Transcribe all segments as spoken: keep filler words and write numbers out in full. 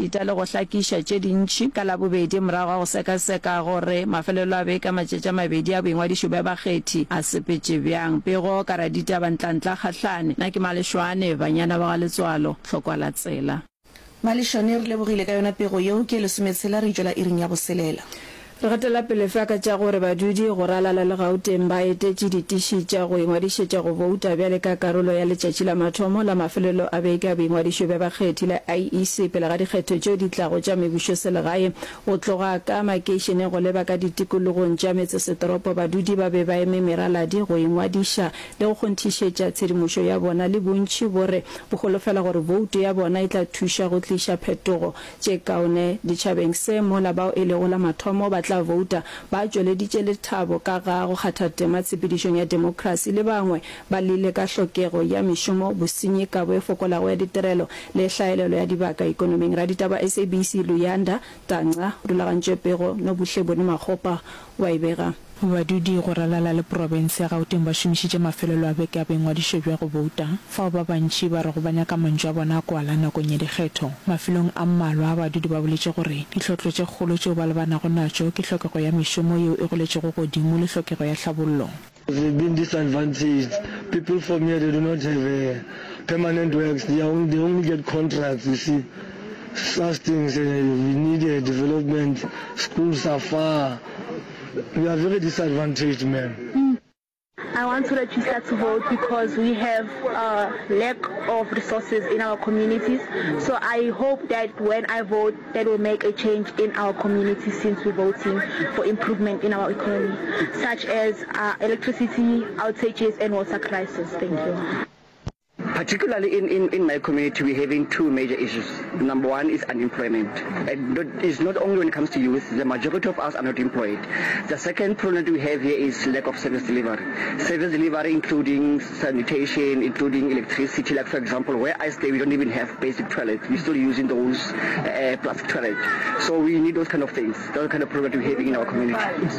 esita le go hlakiša tše dintši ka la bobedi morago go sekaseka gore mafelelo a beke matšatši a mabedi a boingwadišo ba bakgethi a sepetše bjang pego ka ra ditaba ntlantla kgahlane na ke Malešwane banyana ba ga Letswalo hlokwa la tsela. Malešwane re lebogile ka yona pego yeo ke lesometshela re tšwela iring ya boselela. Re gatela pele fa ka tša gore badudi go ralala le Gauteng ba etetše ditiši tša go ingwadišetša go vouta bjale ka karolo ya letšatši la mathomo la mafelelo a beke a boingwadišo ba bakgethi la I E C pele ga dikgetho tšeo di tlago tša mebušo selegae go tloga ka makeišeneng go leba ka ditikologong tša metsesetoropo. Badudi ba be ba eme meraladi go ingwadiša le go kgonthišetša tshedimošo ya bona le bontši bore bogolofela gore voutu ya bona e tla thuša go tliša phetogo tše kaone ditšhabeng se mola bao e lego la mathomo ba tla vouta ba tšweleditše lethabo ka ga go kgatha tema tshepedišong ya demokrasi le bangwe ba lile ka hlokego ya mešomo bosenyi kabo e fokolago ya ditirelo le hlaelelo ya dibaka ikonoming. Ra ditaba S A B C Luyanda Tanga rulagantše pego no buhle bone magopa wa ibega. Badudi go ralala le province ya Gauteng ba šomišitše mafelelo a beke a boingwadišo bja go vouta fao ba bantši ba re go banya ka mantšu a bona a kwala nakong ya dikgetho. Mafelong a mmalwa a badudi ba boletše gore ditlhotlo tše kgolo tšeo ba lebanago natšo ke hlokego ya mešomo yeo e goletšego godimo le hlokego ya hlabollo. They've been disadvantaged. People from here, they do not have uh, permanent works. They only, they only get contracts, you see. Such things, uh, we need uh, development. Schools are far. We are very disadvantaged, man. Mm. I want to register to vote because we have a lack of resources in our communities. So I hope that when I vote, that will make a change in our community since we're voting for improvement in our economy, such as uh, electricity outages and water crisis. Thank you. Particularly in, in, in my community, we're having two major issues. Number one is unemployment. And it's not only when it comes to youth, the majority of us are not employed. The second problem that we have here is lack of service delivery. Service delivery including sanitation, including electricity. Like for example, where I stay, we don't even have basic toilets. We're still using those uh, plastic toilets. So we need those kind of things, those kind of problems we're having in our community.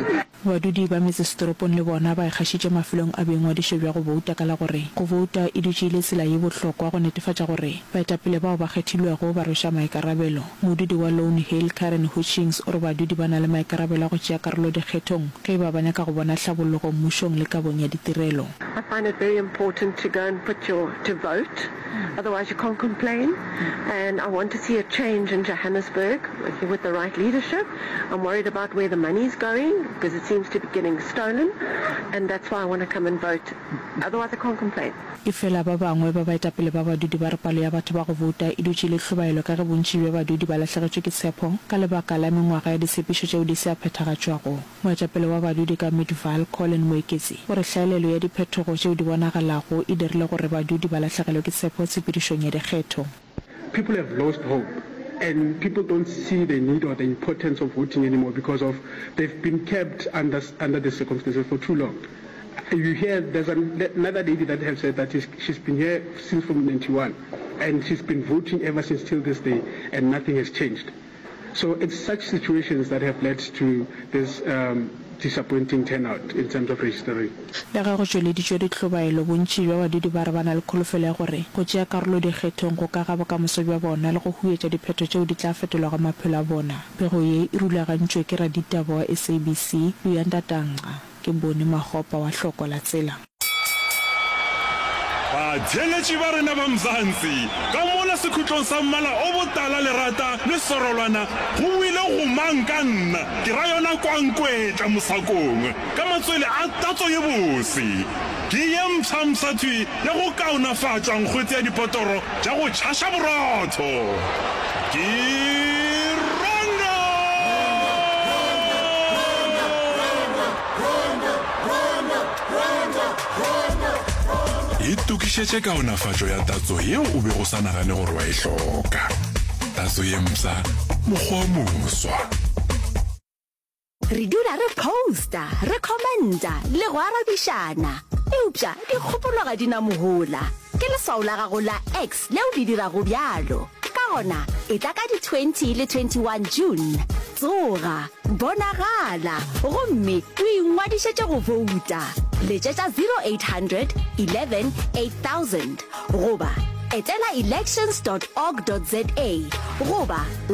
Badudi ba metsesetoropong le bona ba ikgašitše mafelong a boingwadišo bja go vouta ka la gore go vouta e dutše le tsela ye bohlokwa go netefatša gore baetapele bao ba kgethilwego ba rwesa maikarabelo. Modudi wa Lone Hill Karen Hutchings o re badudi ba na le maikarabelo a go tšea karolo dikgethong ge ba banya ka go bona hlabollogo mmušong le kabong ya ditirelo. I find it very important to go and put your to vote, otherwise you can't complain. And I want to see a change in Johannesburg with, with the right leadership. I'm worried about where the money is going because it seems to be getting stolen, and that's why I want to come and vote. Otherwise I can't complain. Ifela ba bangwe ba baetapele ba badudi ba re palo ya batho ba go vouta e dutše le tlhobaelo ka ge bontši bja badudi ba latlhegetšwe ke tshepo ka lebaka la mengwaga ya disepedišo tšeo di se a phethagatšwago. Moetapele wa badudi ka Midval Colin Moeketsi o re hlaelelo ya diphetogo tšeo di bonagalago e dirile gore badudi ba latlhegelwe ke tshepo tshepedišong ya dikgetho. People have lost hope. And people don't see the need or the importance of voting anymore because of they've been kept under under the circumstances for too long. You hear there's another lady that has said that she's been here since from ninety-one, and she's been voting ever since till this day, and nothing has changed. So it's such situations that have led to this um, disappointing turnout in terms of registering. Le ga go tšweleditšwe ditlhobaelo bontši bja badudi ba re ba na le kholofelo ya gore go tšea karolo dikgethong go ka ga bokamoso bja bona le go huetša dipheto tšeo di tla fetolwago maphelo a bona. Pego ye e rulagantšwe ke raditaba wa S A B C Luyanda Tanga ke bone magopa wa hloko la tsela. Batheletši ba rena ba Mzansi ka mola sekhutlong sa mmala o botala lerata le sorolwana go buile go mang ka nna ke ra yona kwankwetla mosakong ka matswele a tatso ye bose ke ye mpšhamšathwi ya go kaonafatša nkgwetse ya dipotoro tša go tšhaša borotho ke e tukišetše kaonafatšo ya tatso yeo o be go sa nagane gore wa e hloka. Tatso ye msa mokgwa moswa. Re dula re posta, re commenta, le go arabišana. Eupša, di kgopolo ga di na mohola. Ke leswao la gago la X leo le dirago bjalo. Ka gona, e tla ka di twenty le twenty-one June. Tsoga, bonagala, gomme o ingwadišetše go vouta. Letšetša zero eight hundred eleven eight thousand goba etela elections dot org dot za goba